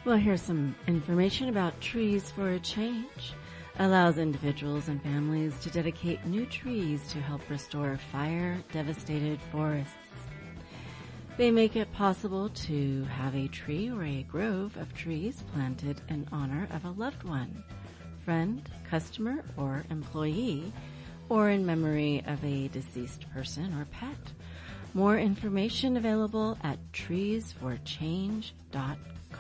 Well, here's some information about Trees for a Change. Allows individuals and families to dedicate new trees to help restore fire-devastated forests. They make it possible to have a tree or a grove of trees planted in honor of a loved one, friend, customer, or employee, or in memory of a deceased person or pet. More information available at treesforchange.com.